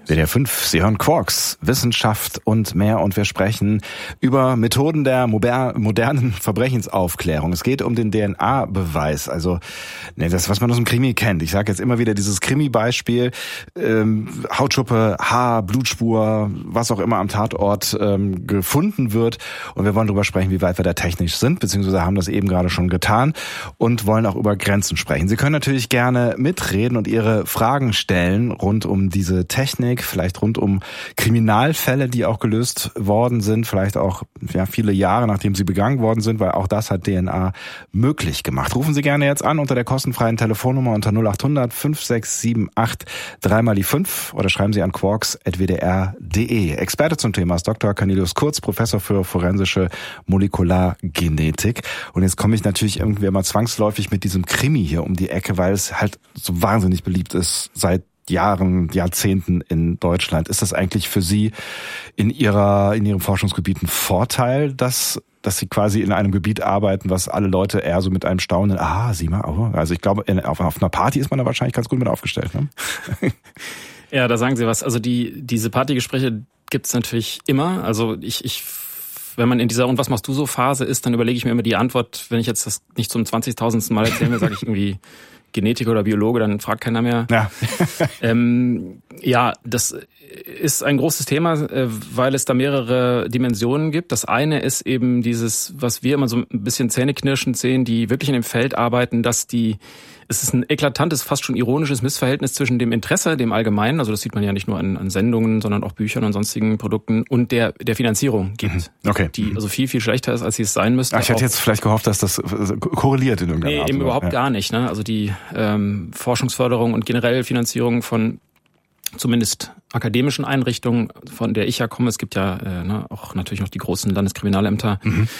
WDR 5, Sie hören Quarks, Wissenschaft und mehr, und wir sprechen über Methoden der modernen Verbrechensaufklärung. Es geht um den DNA-Beweis, also das, was man aus dem Krimi kennt. Ich sage jetzt immer wieder dieses Krimi-Beispiel, Hautschuppe, Haar, Blutspur, was auch immer am Tatort gefunden wird, und wir wollen darüber sprechen, wie weit wir da technisch sind, beziehungsweise haben das eben gerade schon getan und wollen auch über Grenzen sprechen. Sie können natürlich gerne mitreden und Ihre Fragen stellen rund um diese Technik, vielleicht rund um Kriminalfälle, die auch gelöst worden sind, vielleicht auch viele Jahre, nachdem sie begangen worden sind, weil auch das hat DNA möglich gemacht. Rufen Sie gerne jetzt an unter der kostenfreien Telefonnummer unter 0800 5678 3x5 oder schreiben Sie an quarks@wdr.de. Experte zum Thema ist Dr. Cornelius Kurz, Professor für forensische Molekulargenetik. Und jetzt komme ich natürlich irgendwie immer zwangsläufig mit diesem Krimi hier um die Ecke, weil es halt so wahnsinnig beliebt ist seit Jahren, Jahrzehnten in Deutschland. Ist das eigentlich für Sie in Ihrem Forschungsgebiet ein Vorteil, dass Sie quasi in einem Gebiet arbeiten, was alle Leute eher so mit einem Staunen, sieh mal, also ich glaube, auf einer Party ist man da wahrscheinlich ganz gut mit aufgestellt, ne? Ja, da sagen Sie was. Also diese Partygespräche gibt's natürlich immer. Also wenn man in dieser "Und was machst du so" Phase ist, dann überlege ich mir immer die Antwort. Wenn ich jetzt das nicht zum 20.000. Mal erzählen will, sage ich irgendwie Genetiker oder Biologe, dann fragt keiner mehr. Ja. Das ist ein großes Thema, weil es da mehrere Dimensionen gibt. Das eine ist eben dieses, was wir immer so ein bisschen zähneknirschend sehen, die wirklich in dem Feld arbeiten, dass es ist ein eklatantes, fast schon ironisches Missverhältnis zwischen dem Interesse, dem Allgemeinen, also das sieht man ja nicht nur an Sendungen, sondern auch Büchern und sonstigen Produkten, und der Finanzierung gibt. Okay. Die also viel, viel schlechter ist, als sie es sein müsste. Ich hätte jetzt vielleicht gehofft, dass das korreliert in irgendeiner Art. Nee, eben überhaupt gar nicht. Ne? Also die Forschungsförderung und generell Finanzierung von zumindest akademischen Einrichtungen, von der ich ja komme, es gibt ja auch natürlich noch die großen Landeskriminalämter,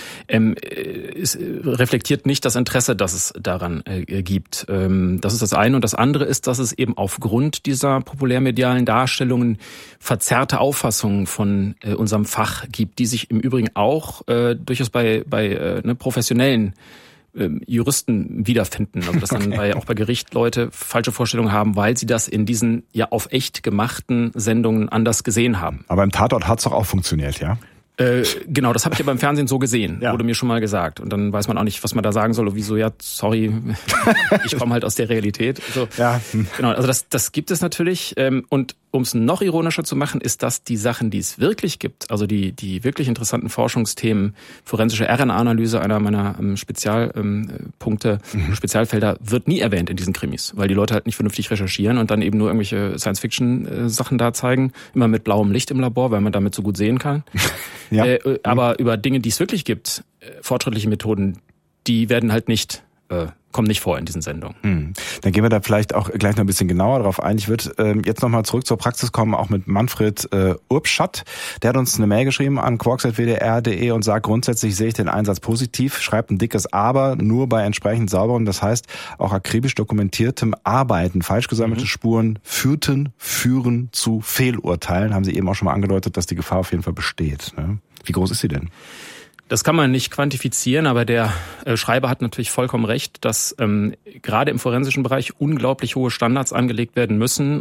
es reflektiert nicht das Interesse, das es daran gibt. Das ist das eine. Und das andere ist, dass es eben aufgrund dieser populärmedialen Darstellungen verzerrte Auffassungen von unserem Fach gibt, die sich im Übrigen auch durchaus bei professionellen Juristen wiederfinden. Also dass dann auch bei Gericht Leute falsche Vorstellungen haben, weil sie das in diesen ja auf echt gemachten Sendungen anders gesehen haben. Aber im Tatort hat's doch auch funktioniert, ja? Genau, das habe ich ja beim Fernsehen so gesehen, wurde mir schon mal gesagt. Und dann weiß man auch nicht, was man da sagen soll. Und wieso, sorry, ich komme halt aus der Realität. So. Ja. Genau, also das gibt es natürlich. Und um es noch ironischer zu machen, ist das die Sachen, die es wirklich gibt. Also die wirklich interessanten Forschungsthemen, forensische RNA-Analyse, einer meiner Spezialpunkte, Spezialfelder, wird nie erwähnt in diesen Krimis, weil die Leute halt nicht vernünftig recherchieren und dann eben nur irgendwelche Science-Fiction-Sachen da zeigen. Immer mit blauem Licht im Labor, weil man damit so gut sehen kann. Ja. Aber über Dinge, die es wirklich gibt, fortschrittliche Methoden, die werden halt kommen nicht vor in diesen Sendungen. Dann gehen wir da vielleicht auch gleich noch ein bisschen genauer drauf ein. Ich würde jetzt nochmal zurück zur Praxis kommen, auch mit Manfred Urbschat. Der hat uns eine Mail geschrieben an quarks@wdr.de und sagt, grundsätzlich sehe ich den Einsatz positiv, schreibt ein dickes Aber, nur bei entsprechend sauberem, das heißt auch akribisch dokumentiertem Arbeiten. Falsch gesammelte Spuren führen zu Fehlurteilen. Haben Sie eben auch schon mal angedeutet, dass die Gefahr auf jeden Fall besteht, ne? Wie groß ist sie denn? Das kann man nicht quantifizieren, aber der Schreiber hat natürlich vollkommen recht, dass gerade im forensischen Bereich unglaublich hohe Standards angelegt werden müssen.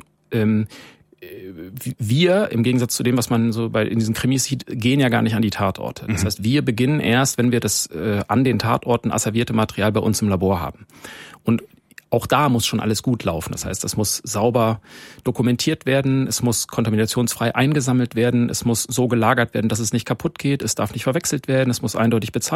Wir, im Gegensatz zu dem, was man so in diesen Krimis sieht, gehen ja gar nicht an die Tatorte. Das heißt, wir beginnen erst, wenn wir das an den Tatorten asservierte Material bei uns im Labor haben. Und auch da muss schon alles gut laufen. Das heißt, es muss sauber dokumentiert werden, es muss kontaminationsfrei eingesammelt werden, es muss so gelagert werden, dass es nicht kaputt geht, es darf nicht verwechselt werden, es muss eindeutig bezeichnet